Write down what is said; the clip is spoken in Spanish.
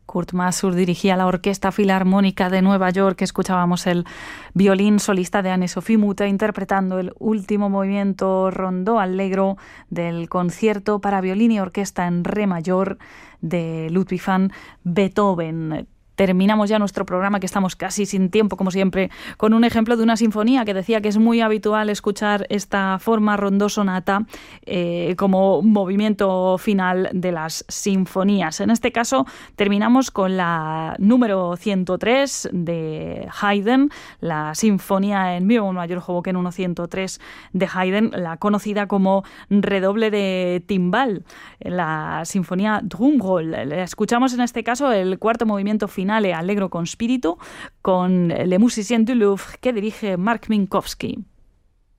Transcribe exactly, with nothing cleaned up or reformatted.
Kurt Masur dirigía la Orquesta Filarmónica de Nueva York. Escuchábamos el violín solista de Anne-Sophie Mutter interpretando el último movimiento rondó allegro del concierto para violín y orquesta en re mayor de Ludwig van Beethoven. Terminamos ya nuestro programa, que estamos casi sin tiempo, como siempre, con un ejemplo de una sinfonía que decía que es muy habitual escuchar esta forma rondó sonata eh, como movimiento final de las sinfonías. En este caso, terminamos con la número ciento tres de Haydn, la sinfonía en mi bemol mayor Hoboken uno ciento tres de Haydn, la conocida como redoble de timbal, la sinfonía Drumroll. Escuchamos en este caso el cuarto movimiento final, Allegro con spirito, con Le Musicien du Louvre, que dirige Mark Minkowski.